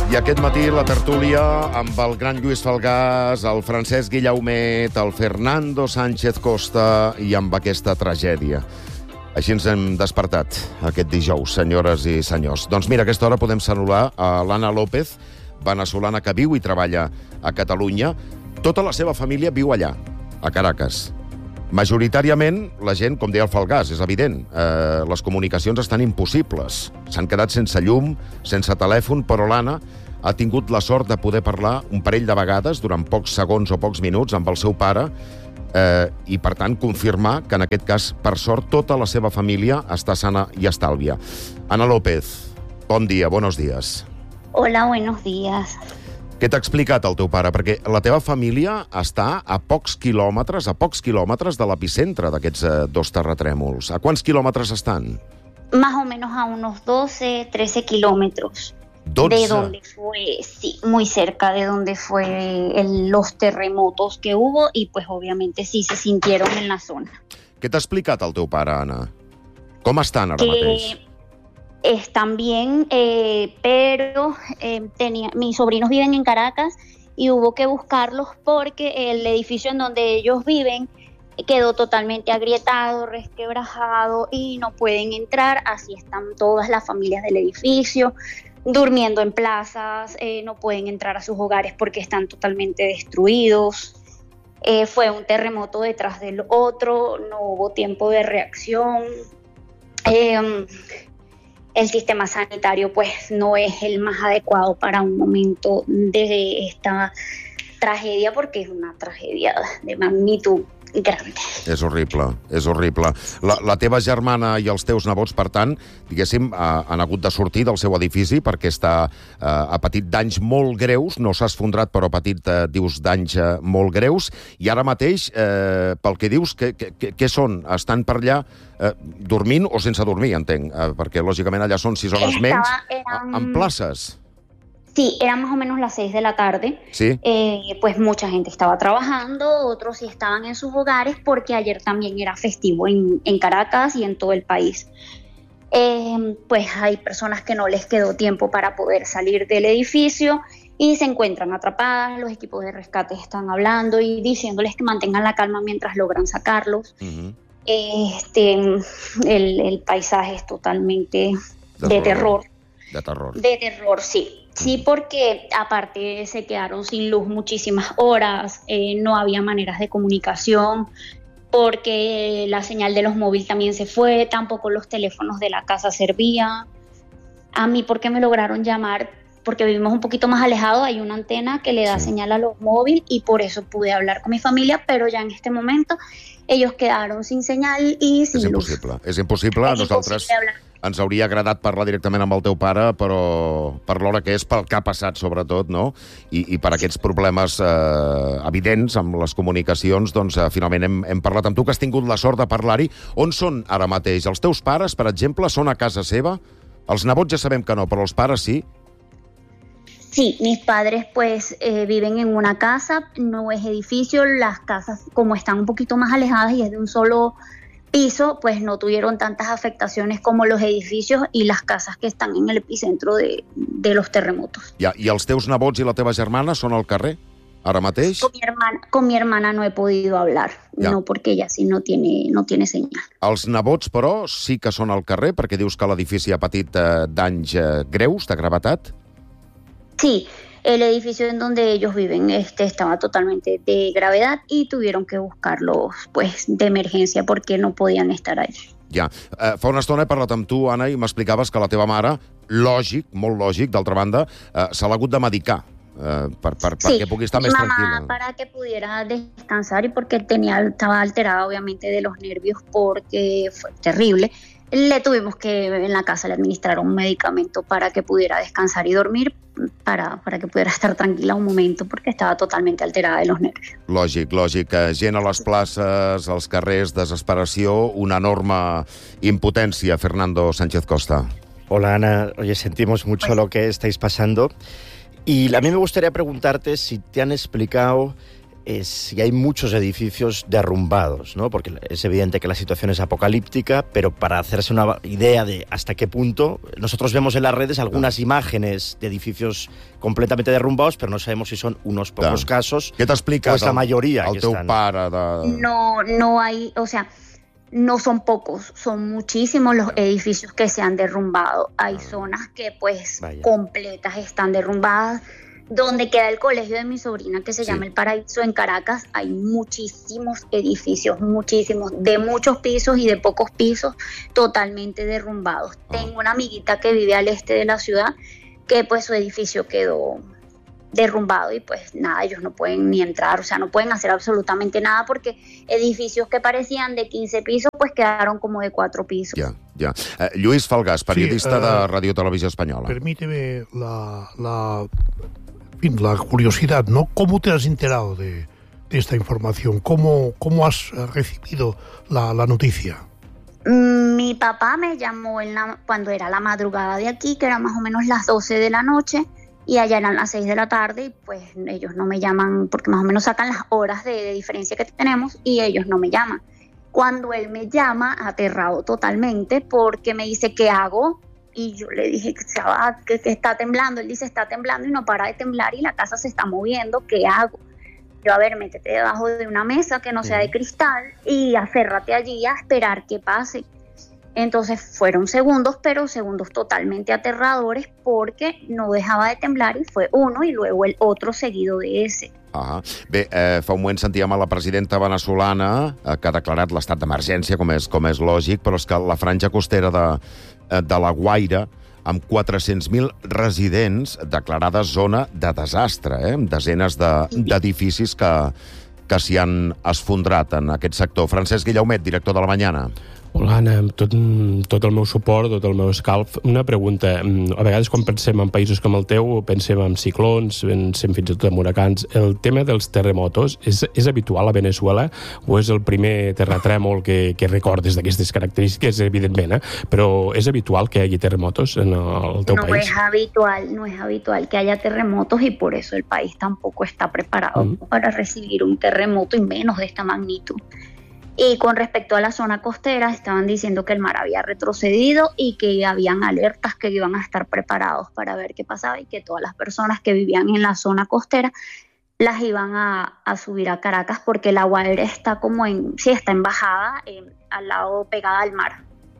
I aquest matí la tertúlia amb el gran Lluís Falgàs, el Francesc Guillaumet, el Fernando Sánchez Costa i amb aquesta tragèdia. Així ens hem despertat aquest dijous, senyores i senyors. Doncs mira, a aquesta hora podem saludar a l'Anna López, veneçolana que viu i treballa a Catalunya. Tota la seva família viu allà, a Caracas. Majoritàriament, la gent, com deia el Falgàs, és evident, les comunicacions estan impossibles. S'han quedat sense llum, sense telèfon, però l'Anna ha tingut la sort de poder parlar un parell de vegades, durant pocs segons o pocs minuts, amb el seu pare, i, per tant, confirmar que, en aquest cas, per sort, tota la seva família està sana i estàlvia. Ana López, bon dia, buenos días. Hola, buenos días. Què t'ha explicat el teu pare? Perquè la teva família està a pocs quilòmetres de l'epicentre d'aquests dos terratrèmols. A quants quilòmetres estan? Más o menos a unos 12, 13 kilómetros. 12. De donde fue, sí, muy cerca de donde fue los terremotos que hubo y pues obviamente sí se sintieron en la zona. Què t'ha explicat el teu pare, Anna? Com estan ara mateix? Están bien, pero mis sobrinos viven en Caracas y hubo que buscarlos porque el edificio en donde ellos viven quedó totalmente agrietado, resquebrajado y no pueden entrar. Así están todas las familias del edificio, durmiendo en plazas, no pueden entrar a sus hogares porque están totalmente destruidos. Fue un terremoto detrás del otro, no hubo tiempo de reacción. El sistema sanitario pues no es el más adecuado para un momento de esta tragedia porque és una tragèdia de magnitud grande. És horrible, és horrible. La teva germana i els teus nebots, per tant, diguéssim, han hagut de sortir del seu edifici perquè ha patit danys molt greus, no s'ha esfondrat, però ha patit, dius, danys molt greus, i ara mateix, pel que dius, què són? Estan per allà dormint o sense dormir, entenc? Perquè, lògicament, allà són 6 hores menys, en places. Sí, eran más o menos las 6 de la tarde. Sí. Pues mucha gente estaba trabajando, otros sí estaban en sus hogares porque ayer también era festivo en Caracas y en todo el país. Pues hay personas que no les quedó tiempo para poder salir del edificio y se encuentran atrapadas. Los equipos de rescate están hablando y diciéndoles que mantengan la calma mientras logran sacarlos. Uh-huh. El paisaje es totalmente de terror. De terror. De terror, sí. Sí, porque aparte se quedaron sin luz muchísimas horas, no había maneras de comunicación, porque la señal de los móviles también se fue, tampoco los teléfonos de la casa servían. A mí, porque me lograron llamar, porque vivimos un poquito más alejados, hay una antena que le da señal a los móviles y por eso pude hablar con mi familia, pero ya en este momento ellos quedaron sin señal i sin luz. És impossible. A nosaltres ens hauria agradat parlar directament amb el teu pare, però per l'hora que és, pel que ha passat, sobretot, no? I per aquests problemes evidents amb les comunicacions, doncs finalment hem parlat amb tu, que has tingut la sort de parlar-hi. On són ara mateix? Els teus pares, per exemple, són a casa seva? Els nebots ja sabem que no, però els pares sí? Sí, mis padres pues viven en una casa, no es edificio, las casas como están un poquito más alejadas y es de un solo piso, pues no tuvieron tantas afectaciones como los edificios y las casas que están en el epicentro de los terremotos. I els teus nebots i la teva germana són al carrer, ara mateix? Con mi hermana no he podido hablar, no, porque ella sí no tiene señal. Els nebots, però, sí que són al carrer, perquè dius que l'edifici ha patit danys greus, de gravetat? Sí, el edificio en donde ellos viven estaba totalmente de gravedad y tuvieron que buscarlos pues de emergencia porque no podían estar ahí. Ja. Fa una estona he parlat amb tu, Anna, i m'explicaves que la teva mare, lògic, molt lògic, d'altra banda, se l'ha hagut de medicar perquè pugui estar més tranquil·la. Sí, para que pudiera descansar y porque estaba alterada obviamente de los nervios porque fue terrible. Le tuvimos que, en la casa, le administraron un medicamento para que pudiera descansar y dormir, para que pudiera estar tranquila un momento, porque estaba totalmente alterada de los nervios. Lògic. Gent a les places, als carrers, desesperació, una enorme impotència. Fernando Sánchez Costa. Hola, Ana. Oye, sentimos mucho lo que estáis pasando. Y a mí me gustaría preguntarte si te han explicado si hay muchos edificios derrumbados, ¿no? Porque es evidente que la situación es apocalíptica, pero para hacerse una idea de hasta qué punto, nosotros vemos en las redes algunas imágenes de edificios completamente derrumbados, pero no sabemos si son unos pocos casos Què t'ha explicat o és la majoria el que teu estan. pare de... No hay, o sea, no son pocos, son muchísimos los edificios que se han derrumbado. Hay zonas que pues completas están derrumbadas. Donde queda el colegio de mi sobrina, que se llama El Paraíso, en Caracas, hay muchísimos edificios, muchísimos, de muchos pisos y de pocos pisos, totalmente derrumbados. Tengo una amiguita que vive al este de la ciudad, que pues su edificio quedó derrumbado y pues nada, ellos no pueden ni entrar, o sea, no pueden hacer absolutamente nada porque edificios que parecían de 15 pisos pues quedaron como de 4 pisos. Ja. Lluís Falgàs, periodista de Radio Televisió Espanyola. Permíteme la curiosidad, ¿no? ¿Cómo te has enterado de esta información? ¿Cómo has recibido la noticia? Mi papá me llamó cuando era la madrugada de aquí, que era más o menos las 12 de la noche, y allá eran las 6 de la tarde, y pues ellos no me llaman, porque más o menos sacan las horas de diferencia que tenemos, y ellos no me llaman. Cuando él me llama, aterrado totalmente, porque me dice, ¿qué hago? Y yo le dije que está temblando. Él dice, está temblando y no para de temblar y la casa se está moviendo, ¿qué hago? Yo, a ver, métete debajo de una mesa que no sea de cristal y aférrate allí a esperar que pase. Entonces fueron segundos, pero segundos totalmente aterradores porque no dejaba de temblar y fue uno y luego el otro seguido de ese. Bé, fa un moment sentíem a la presidenta veneçolana que ha declarat l'estat d'emergència, com és lògic, però és que la franja costera de la Guaira, amb 400.000 residents, declarada zona de desastre, amb desenes d'edificis que s'hi han esfondrat en aquest sector. Francesc Guillaumet, director de La Mañana. Hola, Anna, amb tot el meu suport, tot el meu escalf. Una pregunta. A vegades, quan pensem en països com el teu, pensem en ciclons, pensem fins i tot en huracans. El tema dels terremotos és habitual a Venezuela o és el primer terratrèmol que recordes d'aquestes característiques, evidentment, però és habitual que hi hagi terremotos en el teu país? No es habitual que haya terremotos y por eso el país tampoco está preparado para recibir un terremoto y menos de esta magnitud. Y con respecto a la zona costera, estaban diciendo que el mar había retrocedido y que habían alertas que iban a estar preparados para ver qué pasaba y que todas las personas que vivían en la zona costera las iban a subir a Caracas porque la Guaira está está en bajada, al lado pegada al mar.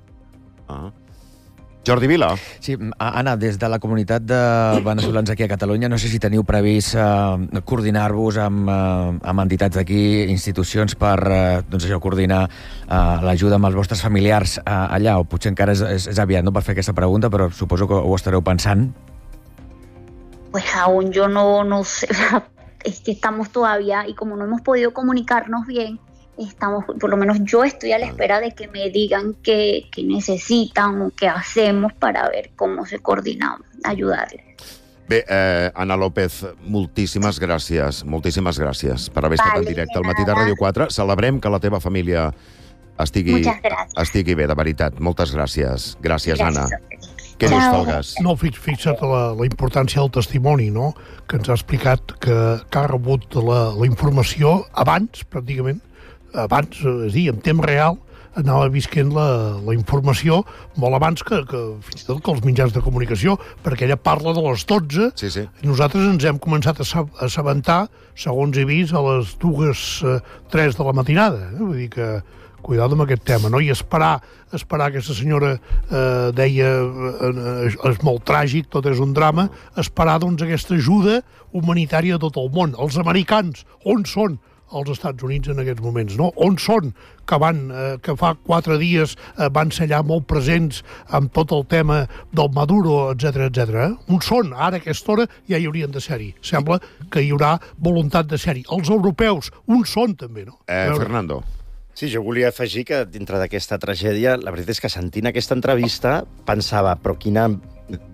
Jordi Vila. Sí, Anna, des de la comunitat de veneçolans aquí a Catalunya, no sé si teniu previst coordinar-vos amb entitats d'aquí, institucions, per coordinar l'ajuda amb els vostres familiars allà, o potser encara és aviat, no?, per fer aquesta pregunta, però suposo que ho estareu pensant. Pues aún yo no sé, es que estamos todavía, y como no hemos podido comunicarnos bien, por lo menos yo estoy a la espera de que me digan qué necesitan o qué hacemos para ver cómo se coordina ayudarles. Bé, Ana López, moltíssimes gràcies per haver estat en directe al Matí de Ràdio 4. Celebrem que la teva família estigui bé, de veritat. Moltes gràcies. Gràcies, Anna. Què dius, Falgàs? No, fixa't la importància del testimoni, no?, que ens ha explicat que ha rebut la informació abans, pràcticament, abans, és a dir, en temps real, anava visquent la informació molt abans que fins i tot que els mitjans de comunicació, perquè ella parla de les 12, i nosaltres ens hem començat a assabentar, segons he vist, a les 2:03 de la matinada. Vull dir que cuidado amb aquest tema, no? I esperar aquesta senyora deia és molt tràgic, tot és un drama, esperar, doncs, aquesta ajuda humanitària de tot el món. Els americans, on són? als Estats Units en aquests moments, no? On són que fa 4 dies van ser allà molt presents amb tot el tema del Maduro, etc. On són? Ara, a aquesta hora, ja hi haurien de ser-hi. Sembla que hi haurà voluntat de ser-hi. Els europeus, on són també, no? Fernando. Sí, jo volia afegir que dintre d'aquesta tragèdia, la veritat és que sentint aquesta entrevista pensava, però quina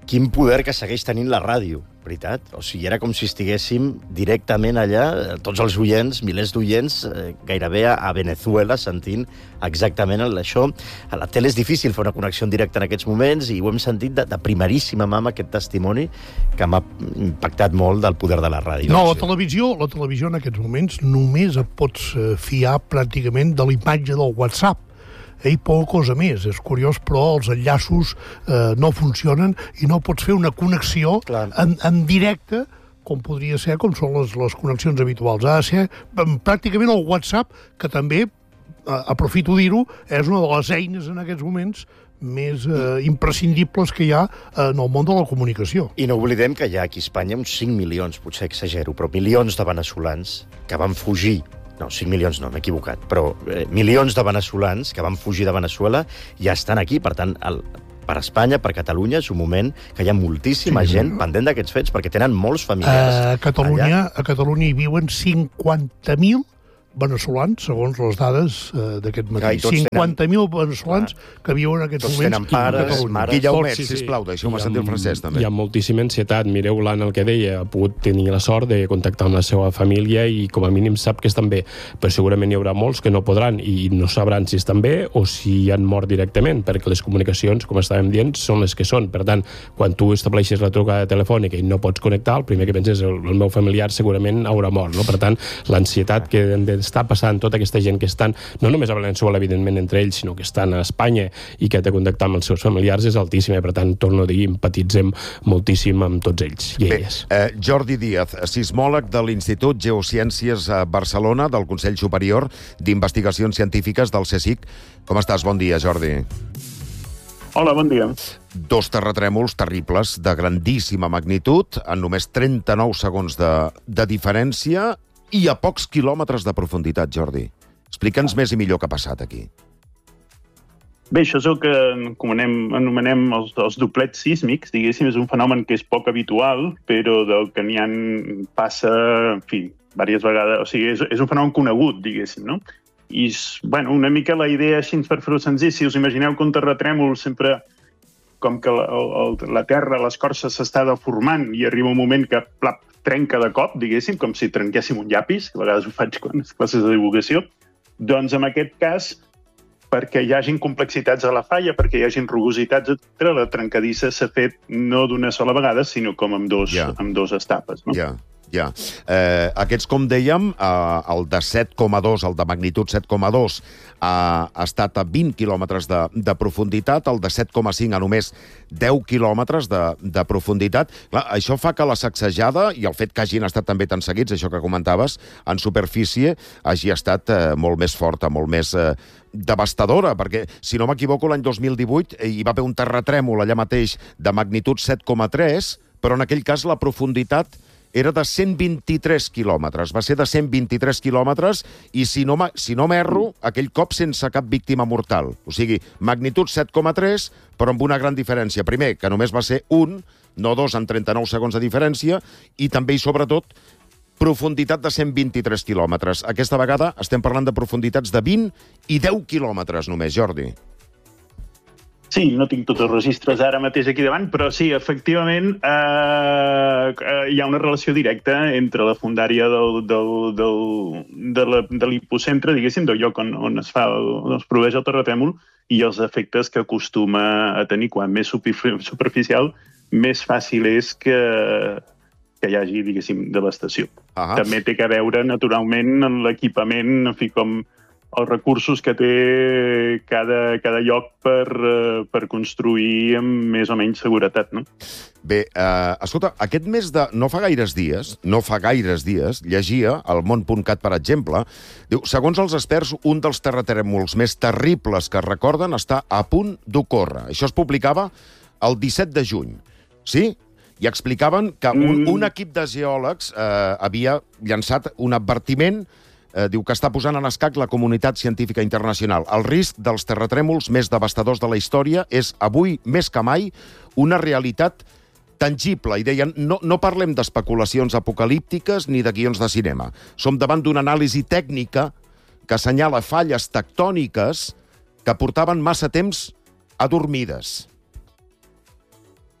Quin poder que segueix tenint la ràdio, veritat? O sigui, era com si estiguéssim directament allà, tots els oients, milers d'oients, gairebé a Venezuela, sentint exactament això. A la tele és difícil fer una connexió en directe en aquests moments i ho hem sentit de primeríssima mà, aquest testimoni, que m'ha impactat molt del poder de la ràdio. No, la televisió en aquests moments només et pots fiar pràcticament de l'imatge del WhatsApp. I poca cosa més. És curiós, però els enllaços no funcionen i no pots fer una connexió en directe com podria ser, com són les connexions habituals. Ha de ser pràcticament el WhatsApp, que també, aprofito dir-ho, és una de les eines en aquests moments més imprescindibles que hi ha en el món de la comunicació. I no oblidem que hi ha aquí a Espanya uns 5 milions, potser exagero, però milions de veneçolans que van fugir. No, 5 milions no, m'he equivocat, però milions de veneçolans que van fugir de Venezuela ja estan aquí. Per tant, per Espanya, per Catalunya, és un moment que hi ha moltíssima gent pendent d'aquests fets, perquè tenen molts familiars. A Catalunya hi viuen 50.000 veneçolans, segons les dades d'aquest matí. 50.000 veneçolans que viuen en aquests moments tenen pares, mares... Guillaumet, sisplau, deixeu-me sentir el francès, també. Hi ha moltíssima ansietat. Mireu l'Anna el que deia, ha pogut tenir la sort de contactar amb la seva família i com a mínim sap que estan bé, però segurament hi haurà molts que no podran i no sabran si estan bé o si han mort directament, perquè les comunicacions, com estàvem dient, són les que són. Per tant, quan tu estableixes la trucada telefònica i no pots connectar, el primer que penses és el meu familiar segurament haurà mort, no? Per tant, l'ansietat que està passant tota aquesta gent que estan, no només a Venezuela, evidentment, entre ells, sinó que estan a Espanya i que ha de contactar amb els seus familiars és altíssima. Per tant, torno a dir, empatitzem moltíssim amb tots ells i elles. Jordi Díaz, sismòleg de l'Institut Geociències Barcelona, del Consell Superior d'Investigacions Científiques del CSIC. Com estàs? Bon dia, Jordi. Hola, bon dia. 2 terratrèmols terribles de grandíssima magnitud, en només 39 segons de diferència i a pocs quilòmetres de profunditat, Jordi. Explica'ns més i millor què ha passat aquí. Bé, això és el que anomenem els doblets sísmics. Diguéssim, és un fenomen que és poc habitual, però del que n'hi ha passa, en fi, diverses vegades. O sigui, és un fenomen conegut, diguéssim, no? I, bueno, una mica la idea, així per fer-ho senzill, si us imagineu que un terratrèmol sempre, com que la terra, l'escorça s'està deformant i arriba un moment que trenca de cop, diguéssim, com si trenquéssim un llapis, que a vegades ho faig quan les classes de divulgació, doncs en aquest cas, perquè hi hagin complexitats a la falla, perquè hi hagin rugositats, etc., la trencadissa s'ha fet no d'una sola vegada, sinó com amb dos etapes, no? Ja. Aquests, com dèiem, el de 7,2, el de magnitud 7,2, ha estat a 20 quilòmetres de profunditat, el de 7,5 a només 10 quilòmetres de profunditat. Clar, això fa que la sacsejada i el fet que hagin estat també tan seguits, això que comentaves, en superfície, hagi estat molt més forta, molt més devastadora, perquè, si no m'equivoco, l'any 2018 hi va haver un terratrèmol allà mateix de magnitud 7,3, però en aquell cas la profunditat era de 123 quilòmetres. Va ser de 123 quilòmetres i, si no m'erro, aquell cop sense cap víctima mortal. O sigui, magnitud 7,3, però amb una gran diferència. Primer, que només va ser un, no dos, en 39 segons de diferència, i també i sobretot profunditat de 123 quilòmetres. Aquesta vegada estem parlant de profunditats de 20 i 10 quilòmetres només, Jordi. Sí, no tinc tots els registres ara mateix aquí davant, però sí, efectivament, hi ha una relació directa entre la fundària de l'hipocentre, diguéssim, del lloc on es produeix el terratrèmol, i els efectes que acostuma a tenir. Quan més superficial, més fàcil és que hi hagi, diguéssim, devastació. També té a veure, naturalment, en l'equipament, en fi, com els recursos que té cada lloc per construir amb més o menys seguretat, no? Bé, escolta, aquest mes de... No fa gaires dies, llegia al món.cat, per exemple, diu, segons els experts, un dels terratrèmols més terribles que recorden està a punt d'ocórrer. Això es publicava el 17 de juny, sí? I explicaven que un equip de geòlegs havia llançat un advertiment. Diu que està posant en escac la comunitat científica internacional. El risc dels terratrèmols més devastadors de la història és, avui més que mai, una realitat tangible. I deien, no parlem d'especulacions apocalíptiques ni de guions de cinema. Som davant d'una anàlisi tècnica que assenyala falles tectòniques que portaven massa temps adormides.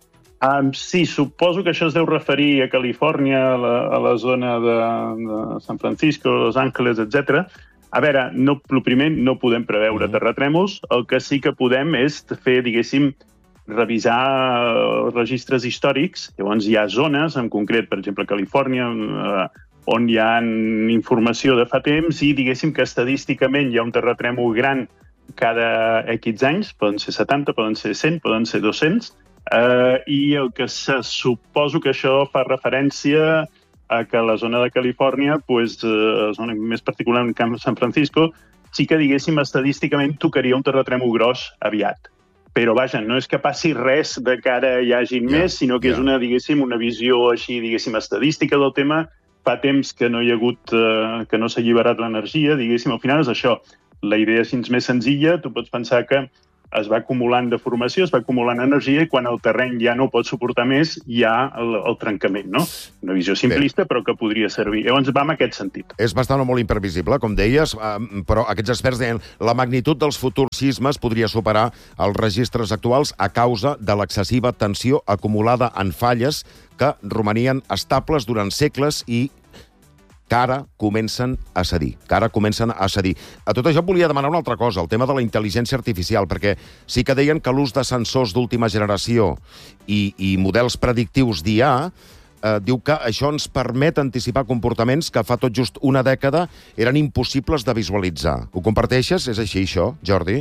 Sí, suposo que això es deu referir a Califòrnia, a la zona de San Francisco, Los Angeles, etc. A veure, el primer, no podem preveure terratrèmols. El que sí que podem és fer, diguéssim, revisar registres històrics. Llavors hi ha zones, en concret, per exemple, a Califòrnia, on hi ha informació de fa temps i, diguéssim, que estadísticament hi ha un terratrèmol gran cada X anys, poden ser 70, poden ser 100, poden ser 200, i el que suposo que això fa referència a que la zona de Califòrnia, la zona més particular en Camp San Francisco, sí que, diguéssim, estadísticament tocaria un terratrèmol gros aviat. Però, vaja, no és que passi res de que ara hi hagi més, sinó que és una, diguéssim, una visió així, diguéssim, estadística del tema. Fa temps que no hi ha hagut, que no s'ha alliberat l'energia, diguéssim, al final és això. La idea és més senzilla, tu pots pensar que es va acumulant deformació, es va acumulant energia i quan el terreny ja no pot suportar més hi ha el trencament, no? Una visió simplista, però que podria servir. Llavors va en aquest sentit. És bastant o molt imprevisible, com deies, però aquests experts deien la magnitud dels futurs sismes podria superar els registres actuals a causa de l'excessiva tensió acumulada en falles que romanien estables durant segles i que ara comencen a cedir. A tot això volia demanar una altra cosa, el tema de la intel·ligència artificial, perquè sí que deien que l'ús de sensors d'última generació i models predictius d'IA diu que això ens permet anticipar comportaments que fa tot just una dècada eren impossibles de visualitzar. Ho comparteixes? És així, això, Jordi?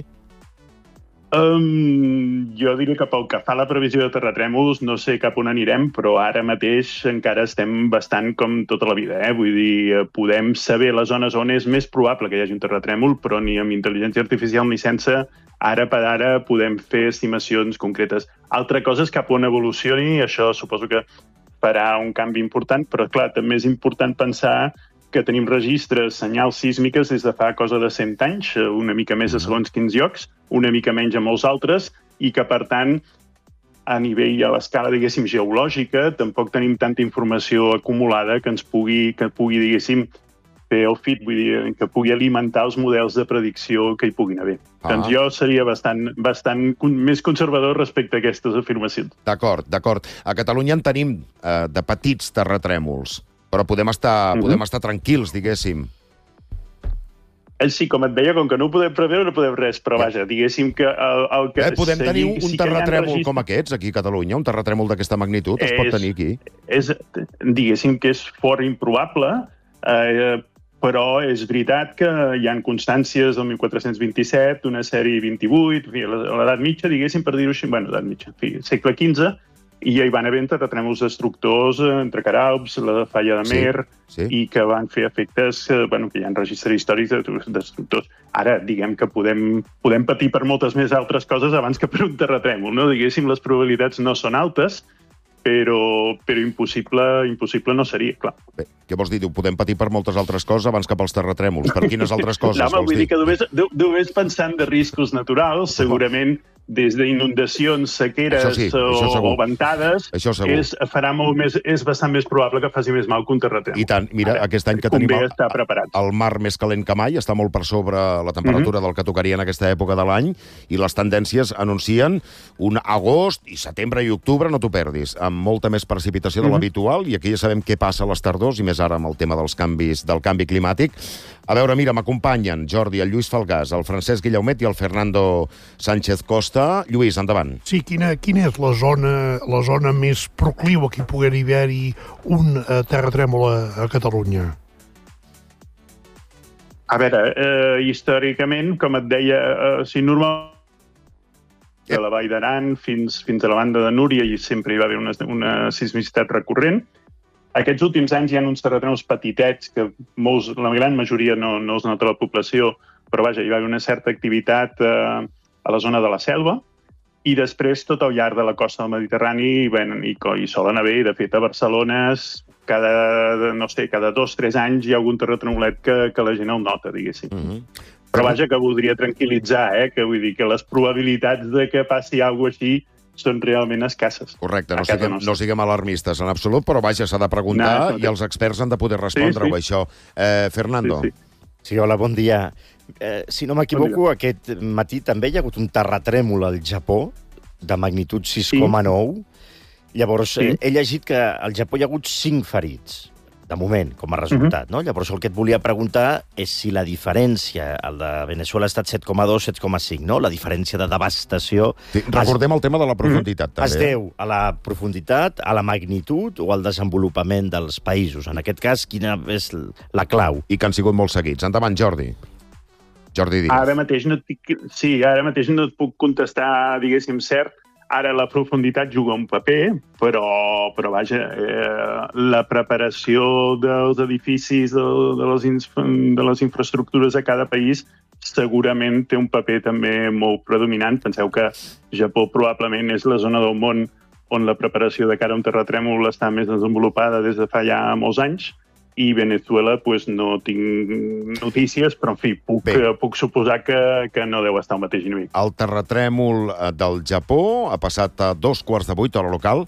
Jo diria que pel que fa a la previsió de terratrèmols no sé cap on anirem, però ara mateix encara estem bastant com tota la vida. Vull dir, podem saber les zones on és més probable que hi hagi un terratrèmol, però ni amb intel·ligència artificial ni sense, ara per ara podem fer estimacions concretes. Altra cosa és cap on evolucioni, això suposo que farà un canvi important, però clar, també és important pensar que tenim registres, senyals sísmiques des de fa cosa de 100 anys, una mica més a segons quins llocs, una mica menys a molts altres, i que, per tant, a nivell a l'escala, diguéssim, geològica, tampoc tenim tanta informació acumulada que pugui, diguéssim, fer el fit, vull dir, que pugui alimentar els models de predicció que hi puguin haver. Doncs jo seria bastant més conservador respecte a aquestes afirmacions. D'acord. A Catalunya en tenim de petits terratrèmols, però podem estar tranquils, diguéssim. Sí, com et deia, com que no ho podem preveure, no podem res, però vaja, diguéssim que el que... Podem tenir un terratrèmol com aquests aquí a Catalunya, un terratrèmol d'aquesta magnitud, es pot tenir aquí. Diguéssim que és fort improbable, però és veritat que hi ha constàncies del 1427, una sèrie 28, l'edat mitja, diguéssim, per dir-ho així, edat mitja, segle XV, i hi van haver terratrèmols destructors entre Caralps, la Falla de Mer, i que van fer efectes que hi ha registres històrics destructors. Ara, diguem que podem patir per moltes més altres coses abans que per un terratrèmol, no? Diguéssim, les probabilitats no són altes, però impossible no seria, clar. Bé, què vols dir? Podem patir per moltes altres coses abans que pels terratrèmols. Per quines altres coses vols dir? Vull dir que només pensant de riscos naturals, segurament des d'inundacions, sequeres o ventades, és bastant més probable que faci més mal que un terratrèmol. I tant, mira, aquest any que tenim el mar més calent que mai, està molt per sobre la temperatura del que tocaria en aquesta època de l'any, i les tendències anuncien un agost i setembre i octubre, no t'ho perdis, amb molta més precipitació de l'habitual, i aquí ja sabem què passa a les tardors, i més ara amb el tema del canvi climàtic. A veure, mira, m'acompanyen Jordi, el Lluís Falgàs, el Francesc Guillaumet i el Fernando Sánchez Costa. Lluís, endavant. Sí, quina és la zona més procliu a que pugui haver-hi un terratrèmol a Catalunya? A veure, històricament, com et deia, normal de la Vall d'Aran fins a la banda de Núria i sempre hi va haver una sismicitat recurrent. Aquests últims anys hi ha uns terratrèmols petitets que la gran majoria no es nota a la població, però vaja, hi va haver una certa activitat a la zona de la Selva i després tot al llarg de la costa del Mediterrani i solen haver, i de fet a Barcelona cada 2 o 3 anys hi ha algun terratremolet que la gent el nota, diguéssim. Però vaja, que voldria tranquil·litzar, que vull dir que les probabilitats de que passi alguna cosa així són realment escasses. Correcte, no siguem alarmistes en absolut, però vaja, s'ha de preguntar i els experts han de poder respondre-ho, això. Fernando. Sí, hola, bon dia. Si no m'equivoco, aquest matí també hi ha hagut un terratrèmol al Japó, de magnitud 6,9, Llavors, he llegit que al Japó hi ha hagut 5 ferits, de moment, com a resultat, no? Llavors, el que et volia preguntar és si la diferència, el de Venezuela ha estat 7,2, 7,5, no? La diferència de devastació... Sí, recordem el tema de la profunditat, també. Es deu a la profunditat, a la magnitud o al desenvolupament dels països. En aquest cas, quina és la clau? I que han sigut molt seguits. Endavant, Jordi. Jordi Díaz. Ara mateix no et puc contestar, diguéssim, cert. Ara la profunditat juga un paper, però vaja, la preparació dels edificis, de les infraestructures a cada país, segurament té un paper també molt predominant. Penseu que Japó probablement és la zona del món on la preparació de cara a un terratrèmol està més desenvolupada des de fa ja molts anys, i Venezuela pues, no tinc notícies, però en fi, puc suposar que no deu estar al mateix nivell. El terratrèmol del Japó ha passat a 7:15 hora local.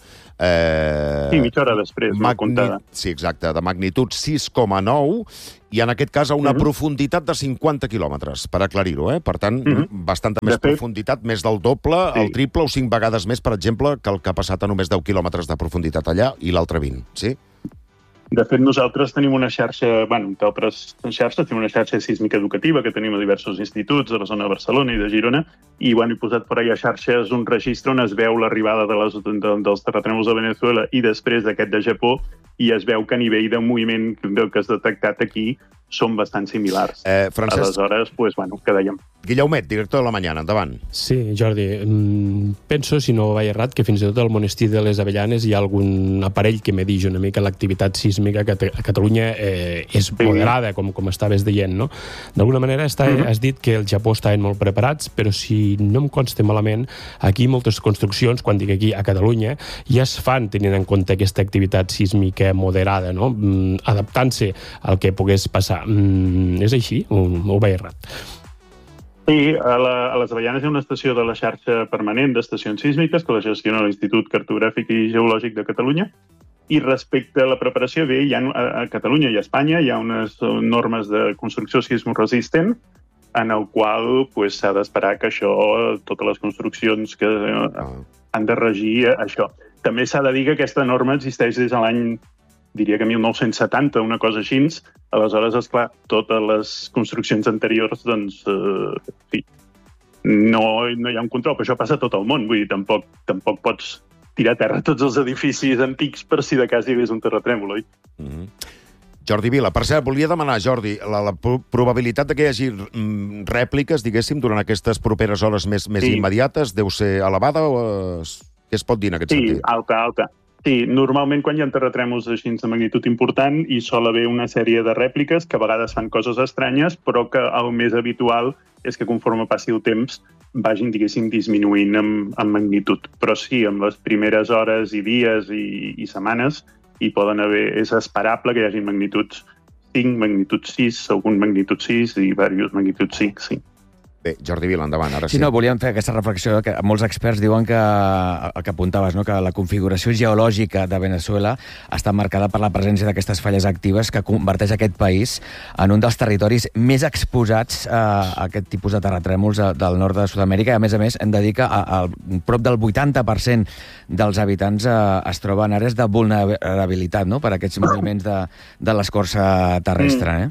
Sí, mitja hora després, comptada. Sí, exacte, de magnitud 6,9, i en aquest cas a una profunditat de 50 quilòmetres, per aclarir-ho, Per tant, bastanta més profunditat, més del doble, el triple o 5 vegades més, per exemple, que el que ha passat a només 10 quilòmetres de profunditat allà i l'altre 20, sí? De fet, nosaltres tenim una xarxa, d'altres xarxes, tenim una xarxa sísmica educativa que tenim a diversos instituts de la zona de Barcelona i de Girona, i he posat per allà a xarxes un registre on es veu l'arribada dels terratrèmols de Venezuela i després d'aquest de Japó, i es veu que a nivell de moviment del que has detectat aquí són bastant similars. Francesc... Aleshores, que dèiem. Guillaumet, director de La Mañana, endavant. Sí, Jordi, penso, si no vaig errat, que fins i tot al monestir de les Avellanes hi ha algun aparell que medeix una mica l'activitat sísmica que a Catalunya és moderada, com estaves dient, no? D'alguna manera has dit que el Japó estaven molt preparats, però si no em consta malament, aquí moltes construccions, quan dic aquí a Catalunya, ja es fan tenint en compte aquesta activitat sísmica moderada, no? Adaptant-se al que pogués passar. És així? O vaig errat? Sí, a les Avellanes hi ha una estació de la xarxa permanent d'estacions sísmiques que la gestiona l'Institut Cartogràfic i Geològic de Catalunya, i respecte a la preparació, bé, a Catalunya i a Espanya hi ha unes normes de construcció sismoresistent en el qual s'ha d'esperar que això, totes les construccions que han de regir això. També s'ha de dir que aquesta norma existeix des de l'any, diria que 1970, una cosa així. Aleshores, esclar, totes les construccions anteriors, doncs, no hi ha un control, però això passa a tot el món. Vull dir, tampoc pots tirar a terra tots els edificis antics per si de cas hi hagués un terratrèmol, oi? Jordi Vila, per cert, volia demanar, Jordi, la probabilitat que hi hagi rèpliques, diguéssim, durant aquestes properes hores més immediates, deu ser elevada o què es pot dir en aquest sentit? Sí, alta. Sí, normalment quan hi ha terratrèmols així de magnitud important hi sol haver una sèrie de rèpliques que a vegades fan coses estranyes, però que el més habitual és que conforme passi el temps vagin, diguéssim, disminuint en magnitud. Però sí, amb les primeres hores i dies i setmanes hi poden haver, és esperable que hi hagi magnituds 5, magnitud 6, algun magnitud 6 i diversos magnitud 5, sí. Bé, Jordi Vila, endavant, ara sí. Sí, no, volíem fer aquesta reflexió, que molts experts diuen que, el que apuntaves, no? Que la configuració geològica de Venezuela està marcada per la presència d'aquestes falles actives que converteix aquest país en un dels territoris més exposats a aquest tipus de terratrèmols del nord de Sud-amèrica, i a més, hem de dir que prop del 80% dels habitants es troben en àrees de vulnerabilitat, no? Per aquests moviments de l'escorça terrestre,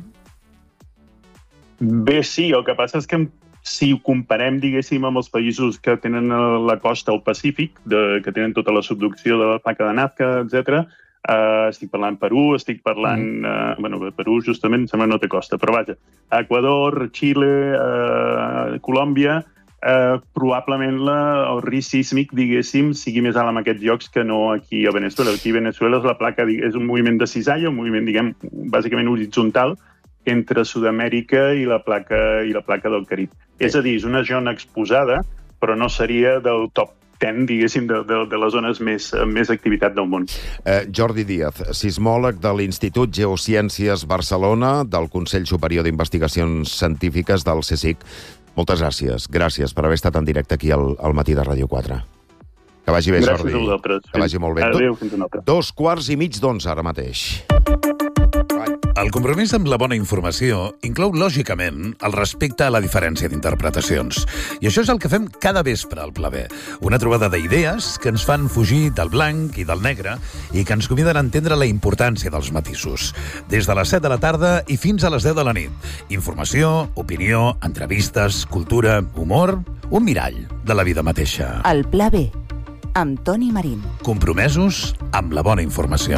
Bé, sí, el que passa és que si ho comparem, diguéssim, amb els països que tenen la costa al Pacífic, que tenen tota la subducció de la placa de Nazca, etc., estic parlant Perú, estic parlant... Perú, justament, sembla no té costa, però vaja, Equador, Xile, Colòmbia, probablement el risc sísmic, diguéssim, sigui més alt en aquests llocs que no aquí a Venezuela. Aquí a Venezuela la placa és un moviment de cisalla, un moviment, diguem, bàsicament horitzontal, entre Sud-amèrica i la placa del Carib. És a dir, és una zona exposada, però no seria del top 10, diguéssim, de les zones més activitat del món. Jordi Díaz, sismòleg de l'Institut Geociències Barcelona, del Consell Superior d'Investigacions Científiques del CSIC. Moltes gràcies. Gràcies per haver estat en directe aquí al Matí de Ràdio 4. Que vagi bé, Jordi. Gràcies a vosaltres. Que vagi molt bé. Adéu, fins una altra. 2:15 ara mateix. El compromís amb la bona informació inclou, lògicament, el respecte a la diferència d'interpretacions. I això és el que fem cada vespre al Pla B. Una trobada d'idees que ens fan fugir del blanc i del negre i que ens conviden a entendre la importància dels matisos. Des de les 7 de la tarda i fins a les 10 de la nit. Informació, opinió, entrevistes, cultura, humor, un mirall de la vida mateixa. El Pla B, amb Toni Marín. Compromesos amb la bona informació.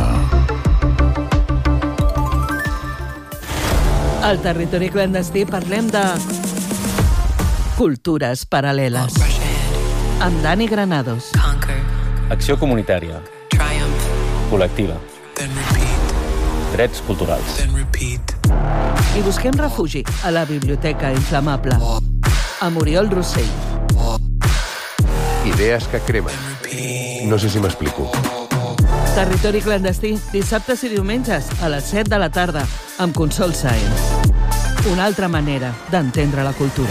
Al territori clandestí parlem de cultures paral·leles. Amb Dani Granados. Acció comunitària. Col·lectiva. Drets culturals. I busquem refugi a la Biblioteca Inflamable. Amb Oriol Rossell. Idees que cremen. No sé si m'explico. Territori clandestí, dissabtes i diumenges a les 7 de la tarda, amb Consol Sáenz. Una altra manera d'entendre la cultura.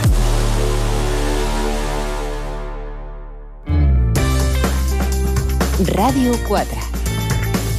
Ràdio 4.